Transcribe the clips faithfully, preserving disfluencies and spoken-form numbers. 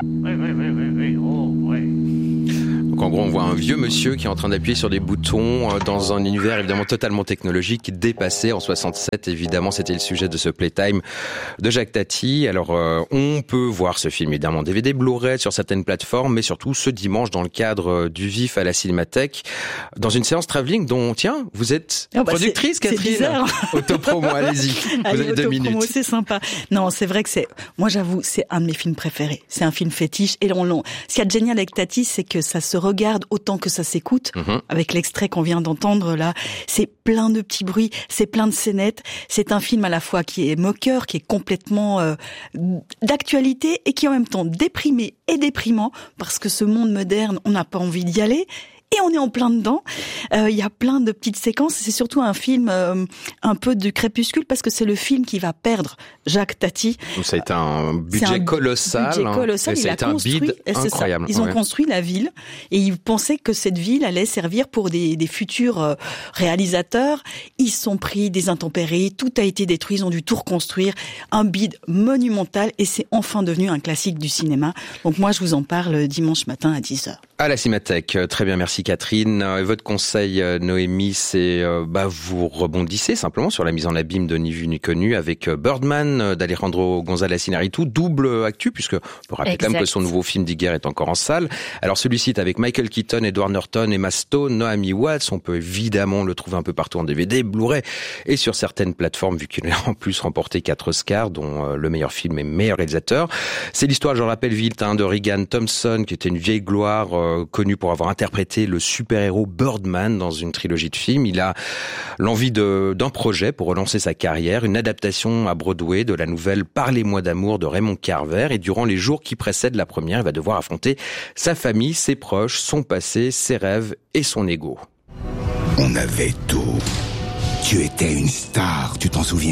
Oui, oui, oui, oui, oui. Oh, oui. Donc en gros, on voit un vieux monsieur qui est en train d'appuyer sur des boutons dans un univers évidemment totalement technologique, dépassé en soixante-sept. Évidemment, c'était le sujet de ce Playtime de Jacques Tati. Alors, euh, on peut voir ce film évidemment D V D, Blu-ray sur certaines plateformes, mais surtout ce dimanche dans le cadre du V I F à la Cinémathèque, dans une séance travelling dont, tiens, vous êtes oh bah productrice, c'est, Catherine. C'est Autopromo, allez-y. Vous Allez, avez deux minutes. C'est sympa. Non, c'est vrai que c'est, moi j'avoue, c'est un de mes films préférés. C'est un film fétiche. Et on, on, ce qu'il y a de génial avec Tati, c'est que ça se regarde autant que ça s'écoute. Mm-hmm. Avec l'extrait qu'on vient d'entendre là, c'est plein de petits bruits, c'est plein de scénettes. C'est un film à la fois qui est moqueur, qui est complètement euh, d'actualité et qui est en même temps déprimé et déprimant parce que ce monde moderne, on n'a pas envie d'y aller. Et on est en plein dedans. Il euh, y a plein de petites séquences. C'est surtout un film euh, un peu du crépuscule parce que c'est le film qui va perdre Jacques Tati. Ça a été un budget un colossal. Budget colossal. Hein, il a construit. Un bide incroyable. Ils ont ouais. construit la ville et ils pensaient que cette ville allait servir pour des, des futurs euh, réalisateurs. Ils sont pris des intempéries. Tout a été détruit. Ils ont dû tout reconstruire. Un bide monumental et c'est enfin devenu un classique du cinéma. Donc moi, je vous en parle dimanche matin à dix heures. À la Cinémathèque. Très bien, merci Catherine. Votre conseil, Noémie, c'est bah vous rebondissez simplement sur la mise en abîme de Ni vu ni connu avec Birdman d'Alejandro González Iñárritu, double actu puisque on peut rappeler quand même que son nouveau film Digger est encore en salle. Alors celui-ci est avec Michael Keaton, Edward Norton, Emma Stone, Naomi Watts. On peut évidemment le trouver un peu partout en D V D, Blu-ray et sur certaines plateformes vu qu'il a en plus remporté quatre Oscars, dont le meilleur film et meilleur réalisateur. C'est l'histoire, je le rappelle vite, hein, de Regan Thompson qui était une vieille gloire euh, connue pour avoir interprété le super-héros Birdman dans une trilogie de films. Il a l'envie de, d'un projet pour relancer sa carrière, une adaptation à Broadway de la nouvelle Parlez-moi d'amour de Raymond Carver. Et durant les jours qui précèdent la première, il va devoir affronter sa famille, ses proches, son passé, ses rêves et son ego. On avait tout. Tu étais une star, tu t'en souviens ?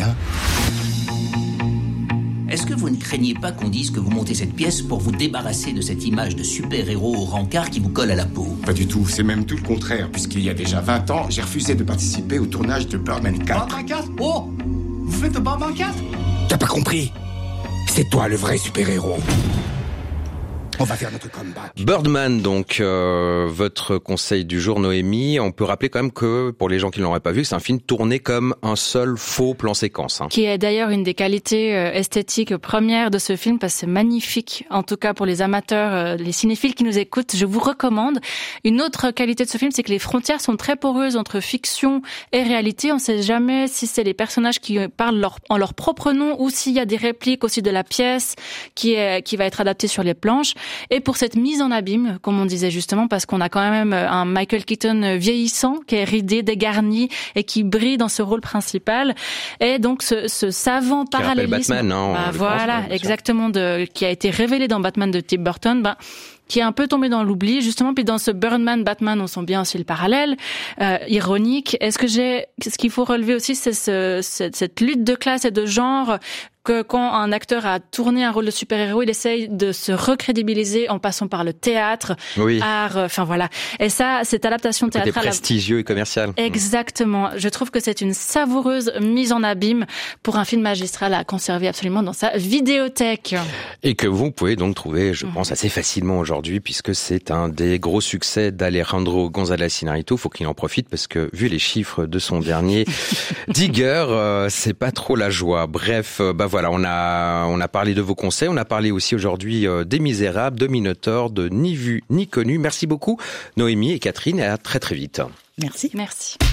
Est-ce que vous ne craignez pas qu'on dise que vous montez cette pièce pour vous débarrasser de cette image de super-héros au rencard qui vous colle à la peau ? Pas du tout, c'est même tout le contraire, puisqu'il y a déjà vingt ans, j'ai refusé de participer au tournage de Birdman quatre. Birdman quatre ? Oh ! Vous faites de Birdman quatre ? T'as pas compris ? C'est toi le vrai super-héros. On va faire notre comeback. Birdman, donc, euh, votre conseil du jour, Noémie. On peut rappeler quand même que, pour les gens qui ne l'auraient pas vu, c'est un film tourné comme un seul faux plan séquence. Hein. Qui est d'ailleurs une des qualités euh, esthétiques premières de ce film, parce que c'est magnifique. En tout cas, pour les amateurs, euh, les cinéphiles qui nous écoutent, je vous recommande. Une autre qualité de ce film, c'est que les frontières sont très poreuses entre fiction et réalité. On ne sait jamais si c'est les personnages qui parlent leur, en leur propre nom ou s'il y a des répliques aussi de la pièce qui est, qui va être adaptée sur les planches. Et pour cette mise en abîme, comme on disait justement, parce qu'on a quand même un Michael Keaton vieillissant, qui est ridé, dégarni et qui brille dans ce rôle principal. Et donc ce, ce savant parallélisme, Batman, hein, bah, voilà, pense, exactement, de, qui a été révélé dans Batman de Tim Burton, bah, qui est un peu tombé dans l'oubli, justement. Puis dans ce Birdman, Batman, on sent bien aussi le parallèle, euh, ironique. Est-ce que j'ai, ce qu'il faut relever aussi, c'est ce, cette, cette lutte de classe et de genre, que quand un acteur a tourné un rôle de super-héros, il essaye de se recrédibiliser en passant par le théâtre, oui. art, enfin voilà. Et ça, cette adaptation théâtrale... Côté prestigieux et commercial. Exactement. Je trouve que c'est une savoureuse mise en abîme pour un film magistral à conserver absolument dans sa vidéothèque. Et que vous pouvez donc trouver, je pense, assez facilement aujourd'hui, puisque c'est un des gros succès d'Alejandro González Iñárritu. Faut qu'il en profite, parce que vu les chiffres de son dernier Digger, euh, c'est pas trop la joie. Bref, bah voilà, on a on a parlé de vos conseils, on a parlé aussi aujourd'hui euh, des Misérables, de Minotaur, de Ni vu ni connu. Merci beaucoup Noémie et Catherine, et à très très vite. Merci. Merci.